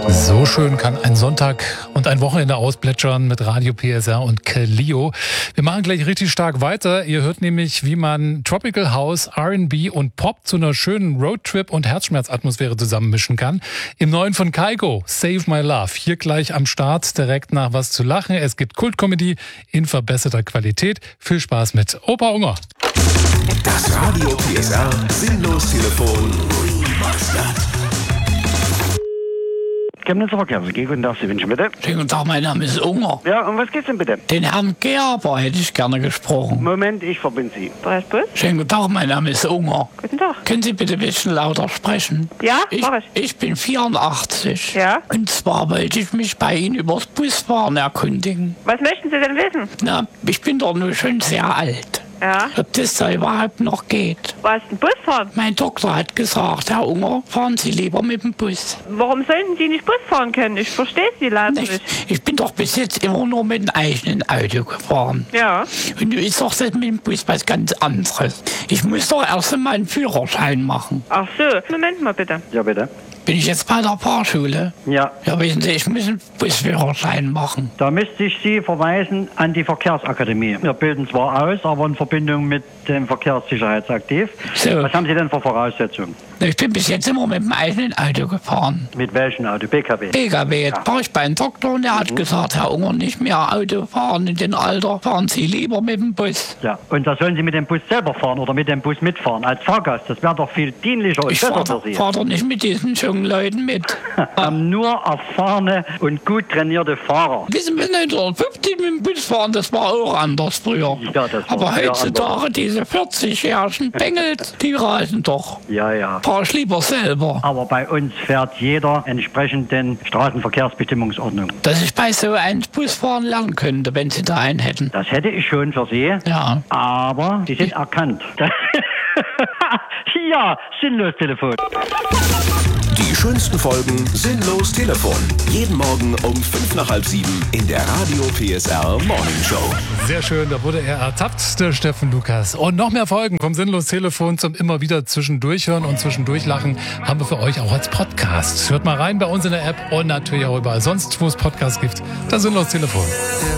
So schön kann ein Sonntag und ein Wochenende ausplätschern mit Radio PSR und Clio. Wir machen gleich richtig stark weiter. Ihr hört nämlich, wie man Tropical House, R&B und Pop zu einer schönen Roadtrip- und Herzschmerzatmosphäre zusammenmischen kann. Im neuen von Kygo, Save My Love. Hier gleich am Start, direkt nach was zu lachen. Es gibt Kultkomödie in verbesserter Qualität. Viel Spaß mit Opa Unger. Das Radio PSR Sinnlos-Telefon. Chemnitzer Verkehrs-AG, guten Tag, Sie wünschen bitte. Schönen guten Tag, mein Name ist Unger. Ja, um was geht's denn bitte? Den Herrn Gerber hätte ich gerne gesprochen. Moment, ich verbinde Sie. Schönen guten Tag, mein Name ist Unger. Guten Tag. Können Sie bitte ein bisschen lauter sprechen? Ja, mach ich. Ich bin 84. Ja? Und zwar wollte ich mich bei Ihnen übers Busfahren erkundigen. Was möchten Sie denn wissen? Na, ich bin doch nur schon sehr alt. Ja. Ob das da überhaupt noch geht? Was, ein Bus fahren? Mein Doktor hat gesagt, Herr Unger, fahren Sie lieber mit dem Bus. Warum sollten Sie nicht Bus fahren können? Ich verstehe Sie leider nicht. Ich bin doch bis jetzt immer nur mit dem eigenen Auto gefahren. Ja. Und nun ist doch das mit dem Bus was ganz anderes. Ich muss doch erst einmal einen Führerschein machen. Ach so, Moment mal bitte. Ja, bitte. Bin ich jetzt bei der Fahrschule? Ja, Ja, wissen Sie, ich muss einen Busführerschein machen. da müsste ich Sie verweisen an die Verkehrsakademie. Wir bilden zwar aus, aber in Verbindung mit dem Verkehrssicherheitsaktiv. So. Was haben Sie denn für Voraussetzungen? Ich bin bis jetzt immer mit dem eigenen Auto gefahren. Mit welchem Auto? PKW? PKW, jetzt war ich beim Doktor und er hat gesagt, Herr Unger, nicht mehr Auto fahren in den Alter, fahren Sie lieber mit dem Bus. Ja, und da sollen Sie mit dem Bus selber fahren oder mit dem Bus mitfahren als Fahrgast. Das wäre doch viel dienlicher und Ich besser für Sie. fahr doch nicht mit diesen jungen Leuten mit. Nur erfahrene und gut trainierte Fahrer. Wissen wir, 1950 mit dem Bus fahren, das war auch anders früher. Ja, das war Aber früher heutzutage, diese 40-jährigen Bengels, die reisen doch. Ja, ja. Fahr ich lieber selber. Aber bei uns fährt jeder entsprechend den Straßenverkehrsbestimmungsordnung. Dass ich bei so einem Bus fahren lernen könnte, wenn Sie da einen hätten. Das hätte ich schon für Sie, Ja. aber Sie sind erkannt. Ja, sinnlos Telefon. Die schönsten Folgen Sinnlos Telefon. Jeden Morgen um 6:55 in der Radio PSR Morning Show. Sehr schön, da wurde er ertappt, der Steffen Lukas. Und noch mehr Folgen vom Sinnlos-Telefon zum immer wieder zwischendurch hören und zwischendurch lachen haben wir für euch auch als Podcast. Hört mal rein bei uns in der App und natürlich auch überall sonst, wo es Podcasts gibt. Das Sinnlos-Telefon.